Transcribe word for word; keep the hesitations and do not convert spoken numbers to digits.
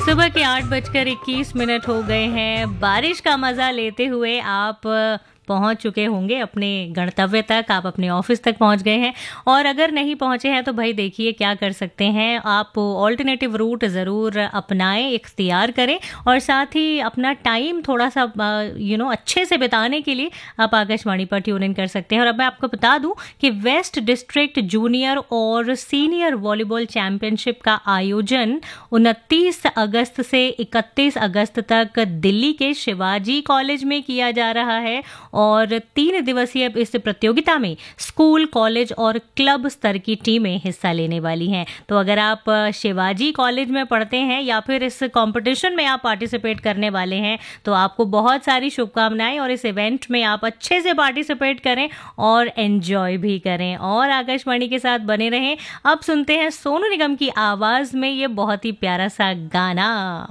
सुबह के आठ बजकर इक्कीस मिनट हो गए हैं। बारिश का मज़ा लेते हुए आप पहुंच चुके होंगे अपने गंतव्य तक, आप अपने ऑफिस तक पहुंच गए हैं। और अगर नहीं पहुंचे हैं तो भाई देखिए क्या कर सकते हैं, आप ऑल्टरनेटिव रूट ज़रूर अपनाएं, इख्तियार करें और साथ ही अपना टाइम थोड़ा सा यू नो अच्छे से बिताने के लिए आप आकाशवाणी पर ट्यून इन कर सकते हैं। और अब मैं आपको बता दूं कि वेस्ट डिस्ट्रिक्ट जूनियर और सीनियर वॉलीबॉल चैंपियनशिप का आयोजन उनतीस अगस्त से इकतीस अगस्त तक दिल्ली के शिवाजी कॉलेज में किया जा रहा है। और तीन दिवसीय इस प्रतियोगिता में स्कूल, कॉलेज और क्लब स्तर की टीमें हिस्सा लेने वाली हैं। तो अगर आप शिवाजी कॉलेज में पढ़ते हैं या फिर इस कंपटीशन में आप पार्टिसिपेट करने वाले हैं तो आपको बहुत सारी शुभकामनाएं और इस इवेंट में आप अच्छे से पार्टिसिपेट करें और एंजॉय भी करें और आकाशवाणी के साथ बने रहें। अब सुनते हैं सोनू निगम की आवाज में ये बहुत ही प्यारा सा गाना।